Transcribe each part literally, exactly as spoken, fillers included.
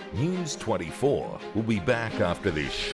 News twenty-four will be back after this.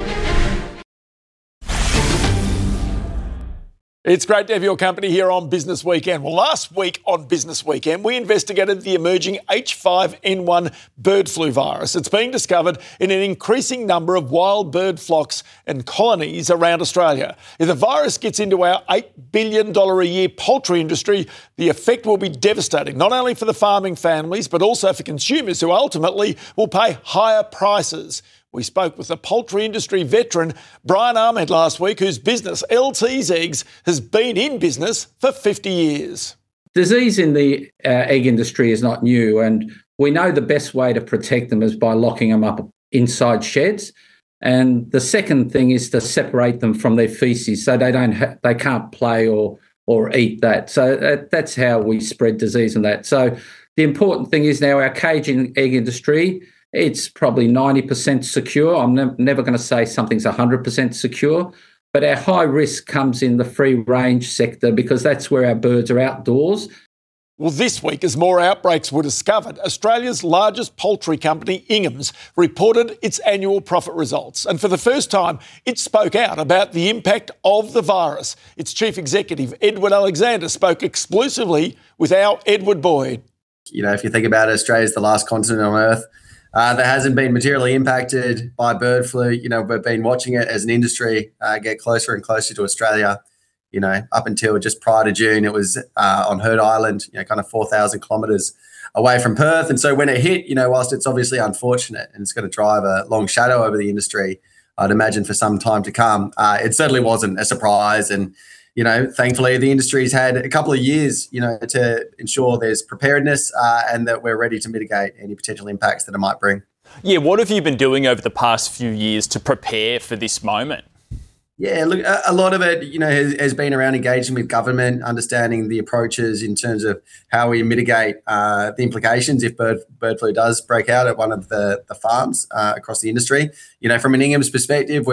It's great to have your company here on Business Weekend. Well, last week on Business Weekend, we investigated the emerging H five N one bird flu virus. It's being discovered in an increasing number of wild bird flocks and colonies around Australia. If the virus gets into our eight billion dollars a year poultry industry, the effect will be devastating, not only for the farming families, but also for consumers who ultimately will pay higher prices. We spoke with a poultry industry veteran, Brian Ahmed, last week, whose business, L T's Eggs, has been in business for fifty years. Disease in the uh, egg industry is not new, and we know the best way to protect them is by locking them up inside sheds. And the second thing is to separate them from their feces so they don't ha- they can't play or or eat that. So that, that's how we spread disease and that. So the important thing is now our caging egg industry, it's probably ninety percent secure. I'm ne- never going to say something's one hundred percent secure, but our high risk comes in the free range sector because that's where our birds are outdoors. Well, this week, as more outbreaks were discovered, Australia's largest poultry company, Ingham's, reported its annual profit results. And for the first time, it spoke out about the impact of the virus. Its chief executive, Edward Alexander, spoke exclusively with our Edward Boyd. You know, if you think about it, Australia's the last continent on Earth Uh, that hasn't been materially impacted by bird flu. You know, we've been watching it as an industry uh, get closer and closer to Australia. You know, up until just prior to June, it was uh, on Heard Island, you know, kind of four thousand kilometres away from Perth. And so when it hit, you know, whilst it's obviously unfortunate and it's going to drive a long shadow over the industry, I'd imagine for some time to come, uh, it certainly wasn't a surprise. And, you know, thankfully the industry's had a couple of years, you know, to ensure there's preparedness uh, and that we're ready to mitigate any potential impacts that it might bring. Yeah, what have you been doing over the past few years to prepare for this moment? Yeah, look, a, a lot of it, you know, has, has been around engaging with government, understanding the approaches in terms of how we mitigate uh, the implications if bird bird flu does break out at one of the, the farms uh, across the industry. You know, from an Ingham's perspective,